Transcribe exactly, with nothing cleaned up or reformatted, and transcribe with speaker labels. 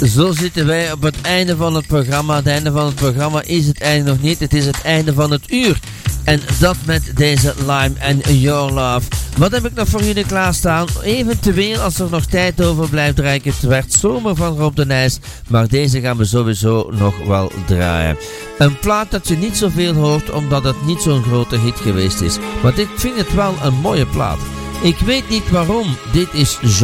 Speaker 1: Zo zitten wij op het einde van het programma. Het einde van het programma is het einde nog niet. Het is het einde van het uur. En dat met deze Lime and Your Love. Wat heb ik nog voor jullie klaarstaan? Eventueel, als er nog tijd over blijft, draai ik het werd zomer van Rob de Nijs. Maar deze gaan we sowieso nog wel draaien. Een plaat dat je niet zoveel hoort, omdat het niet zo'n grote hit geweest is. Maar ik vind het wel een mooie plaat. Ik weet niet waarom. Dit is